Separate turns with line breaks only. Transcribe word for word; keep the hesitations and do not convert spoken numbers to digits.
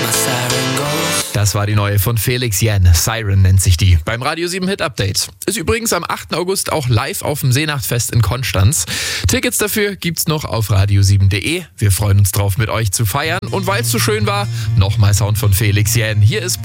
Das war die neue von Felix Jähn. Siren nennt sich die. Beim Radio sieben Hit Update. Ist übrigens am achten August auch live auf dem Seenachtfest in Konstanz. Tickets dafür gibt's noch auf radio sieben punkt de. Wir freuen uns drauf, mit euch zu feiern. Und weil es so schön war, nochmal Sound von Felix Jähn. Hier ist